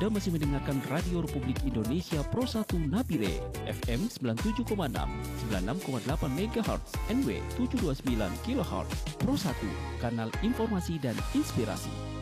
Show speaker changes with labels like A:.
A: Anda masih mendengarkan Radio Republik Indonesia Pro 1 Nabire, FM 97,6, 96,8 MHz, NW 729 kHz. Pro 1, kanal informasi dan inspirasi.